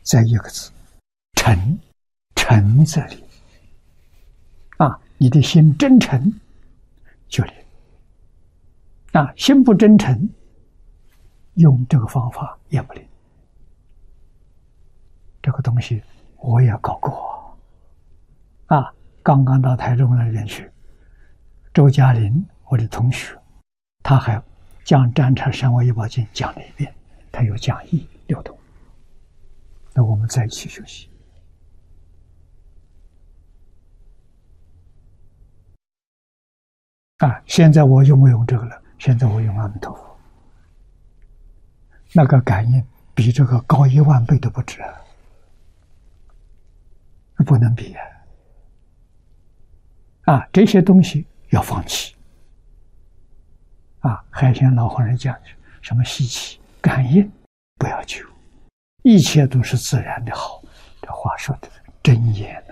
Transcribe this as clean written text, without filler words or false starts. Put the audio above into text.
在一个字，诚，诚则灵。你的心真诚就灵。心不真诚，用这个方法也不灵。这个东西我也搞过。刚刚到台中的人去，周嘉林，我的同学，他还将《占察三位一宝经》讲了一遍，他有讲义流通。那我们在一起学习。现在我用不用这个了？现在我用阿弥陀佛，那个感应比这个高10000倍都不止，不能比这些东西要放弃。海鲜老和尚讲什么稀奇感应不要求，一切都是自然的好。这话说的真言。